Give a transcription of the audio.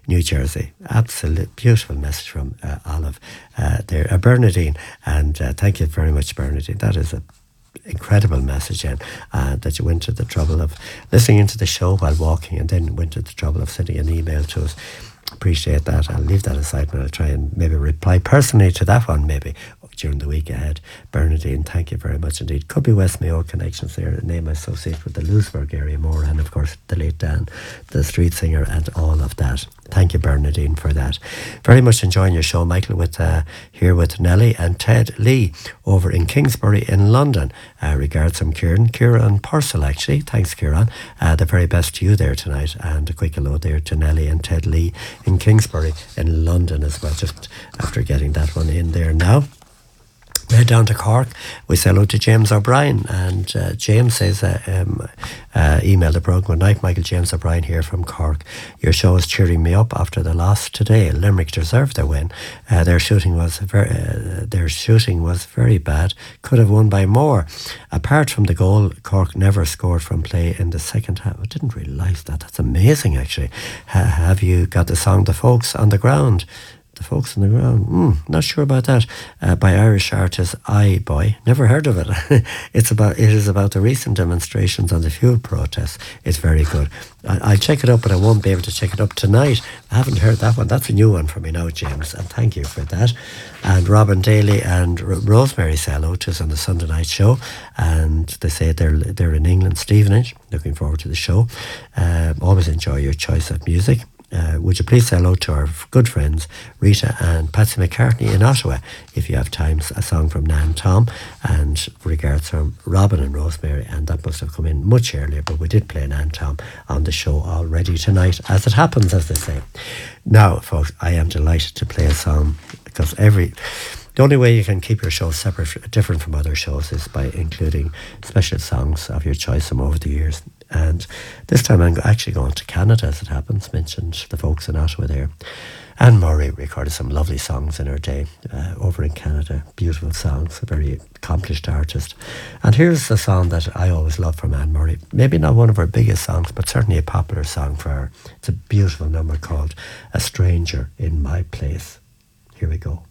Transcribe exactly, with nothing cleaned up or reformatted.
New Jersey. Absolute beautiful message from uh, Olive uh, there, uh, Bernadine, and uh, thank you very much, Bernadine. That is a incredible message, and uh, that you went to the trouble of listening into the show while walking, and then went to the trouble of sending an email to us. Appreciate that. I'll leave that aside, and I'll try and maybe reply personally to that one maybe during the week ahead. Bernadine, thank you very much indeed. Could be West Mayo connections there, a name I associate with the Lewisburg area more, and of course the late Dan, the street singer, and all of that. Thank you, Bernadine, for that. Very much enjoying your show, Michael, with uh, here with Nelly and Ted Lee over in Kingsbury in London. Uh, regards from Kieran. Kieran Purcell, actually. Thanks, Kieran. Uh, the very best to you there tonight, and a quick hello there to Nelly and Ted Lee in Kingsbury in London as well, just after getting that one in there now. We're down to Cork. We say hello to James O'Brien, and uh, James says, uh, um, uh, email the programme. Good night, Michael. James O'Brien here from Cork. Your show is cheering me up after the loss today. Limerick deserved their win. Uh, their shooting was very, uh, their shooting was very bad. Could have won by more. Apart from the goal, Cork never scored from play in the second half. I didn't realise that. That's amazing, actually. Ha- have you got the song "The Folks on the Ground"? The Folks on the Ground. Mm, not sure about that. Uh, by Irish artist I Boy. Never heard of it. it's about. It is about the recent demonstrations on the fuel protests. It's very good. I, I'll check it up, but I won't be able to check it up tonight. I haven't heard that one. That's a new one for me now, James, and thank you for that. And Robin Daly and R- Rosemary say hello to us on the Sunday night show, and they say they're they're in England, Stevenage. Looking forward to the show. Uh, always enjoy your choice of music. Uh, would you please say hello to our good friends Rita and Patsy McCartney in Ottawa if you have time, a song from Nan Tom, and regards from Robin and Rosemary, and that must have come in much earlier, but we did play Nan Tom on the show already tonight, as it happens, as they say. Now folks, I am delighted to play a song, because every the only way you can keep your show separate, different from other shows, is by including special songs of your choice from over the years. And this time I'm actually going to Canada, as it happens. Mentioned the folks in Ottawa there. Anne Murray recorded some lovely songs in her day uh, over in Canada. Beautiful songs, a very accomplished artist. And here's a song that I always love from Anne Murray. Maybe not one of her biggest songs, but certainly a popular song for her. It's a beautiful number called "A Stranger in My Place." Here we go.